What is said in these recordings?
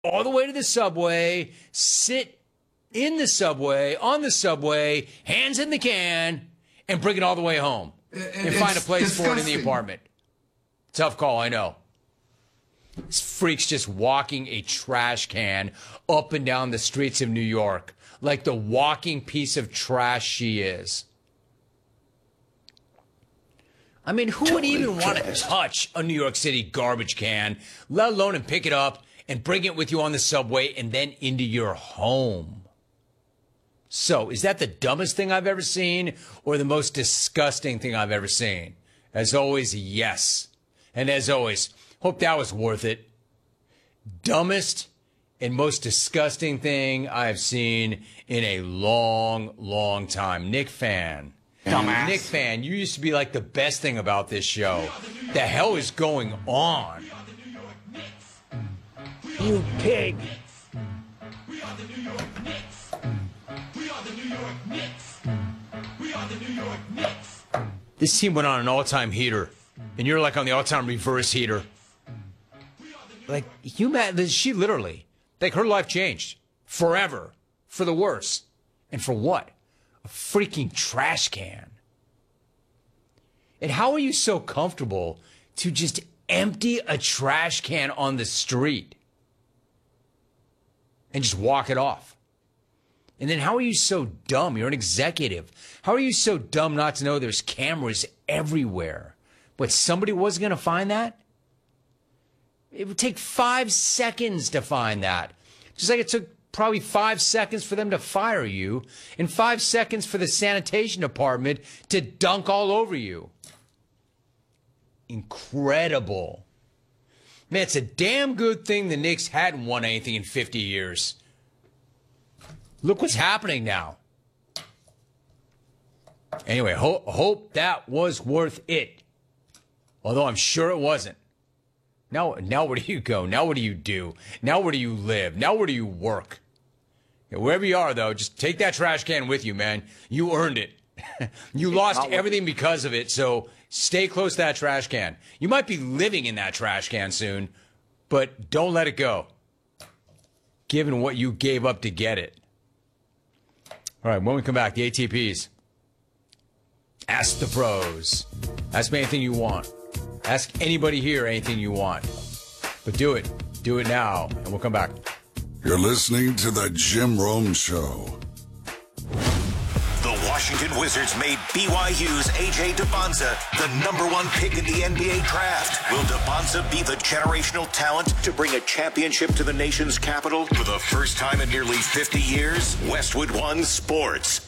all the way to the subway, sit in the subway, on the subway, hands in the can, and bring it all the way home. And find a place for it in the apartment. Tough call, I know. This freak's just walking a trash can up and down the streets of New York like the walking piece of trash she is. I mean, who would even want to touch a New York City garbage can, let alone and pick it up and bring it with you on the subway and then into your home? So, is that the dumbest thing I've ever seen or the most disgusting thing I've ever seen? As always, yes. And as always, hope that was worth it. Dumbest and most disgusting thing I've seen in a long, long time. Nick Fan. Dumbass. Nick Fan, you used to be like the best thing about this show. The hell is going on? You pig. This team went on an all-time heater, and you're like on the all-time reverse heater. Like, she literally, like her life changed forever, for the worse. And for what? A freaking trash can. And how are you so comfortable to just empty a trash can on the street and just walk it off? And then how are you so dumb? You're an executive. How are you so dumb not to know there's cameras everywhere? But somebody wasn't going to find that? It would take 5 seconds to find that. Just like it took probably 5 seconds for them to fire you and 5 seconds for the sanitation department to dunk all over you. Incredible. Man, it's a damn good thing the Knicks hadn't won anything in 50 years. Look what's happening now. Anyway, hope that was worth it. Although I'm sure it wasn't. Now where do you go? Now what do you do? Now where do you live? Now where do you work? Yeah, wherever you are, though, just take that trash can with you, man. You earned it. You lost everything because of it, so stay close to that trash can. You might be living in that trash can soon, but don't let it go, given what you gave up to get it. All right, when we come back, the ATPs. Ask the pros. Ask me anything you want. Ask anybody here anything you want. But do it. Do it now, and we'll come back. You're listening to The Jim Rome Show. The Washington Wizards made BYU's A.J. Dubonza the #1 pick in the NBA draft. Will Dubonza be the generational talent to bring a championship to the nation's capital for the first time in nearly 50 years? Westwood One Sports.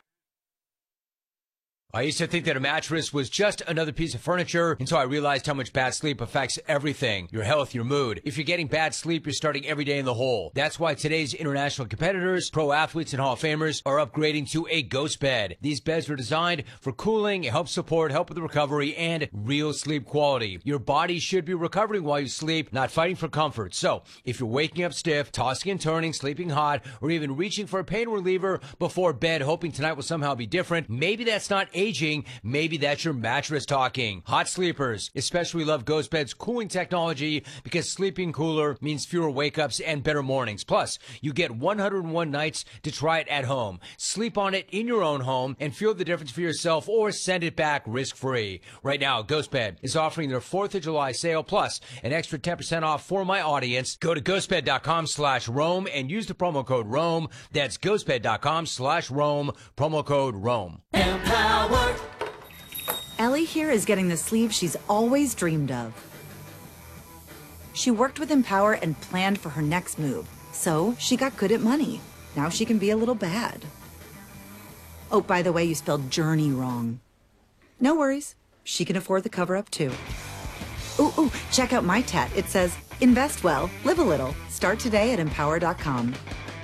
I used to think that a mattress was just another piece of furniture until I realized how much bad sleep affects everything. Your health, your mood. If you're getting bad sleep, you're starting every day in the hole. That's why today's international competitors, pro athletes, and Hall of Famers are upgrading to a Ghost Bed. These beds are designed for cooling, help support, help with the recovery, and real sleep quality. Your body should be recovering while you sleep, not fighting for comfort. So, if you're waking up stiff, tossing and turning, sleeping hot, or even reaching for a pain reliever before bed, hoping tonight will somehow be different, maybe that's not aging, maybe that's your mattress talking. Hot sleepers especially love Ghost Bed's cooling technology because sleeping cooler means fewer wake-ups and better mornings. Plus, you get 101 nights to try it at home. Sleep on it in your own home and feel the difference for yourself or send it back risk-free. Right now, Ghost Bed is offering their 4th of July sale plus an extra 10% off for my audience. Go to ghostbed.com/Rome and use the promo code Rome. That's ghostbed.com/Rome, promo code Rome. Empower. Ellie here is getting the sleeve she's always dreamed of. She worked with Empower and planned for her next move, so she got good at money. Now she can be a little bad. Oh, by the way, you spelled journey wrong. No worries. She can afford the cover-up, too. Ooh, check out my tat. It says, invest well, live a little. Start today at empower.com.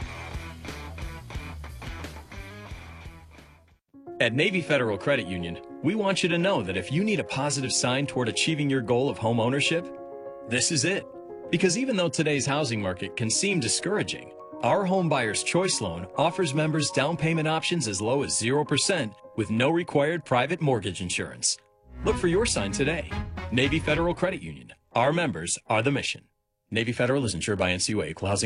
At Navy Federal Credit Union, we want you to know that if you need a positive sign toward achieving your goal of home ownership, this is it. Because even though today's housing market can seem discouraging, our Home Buyer's Choice Loan offers members down payment options as low as 0% with no required private mortgage insurance. Look for your sign today. Navy Federal Credit Union. Our members are the mission. Navy Federal is insured by NCUA. Equal housing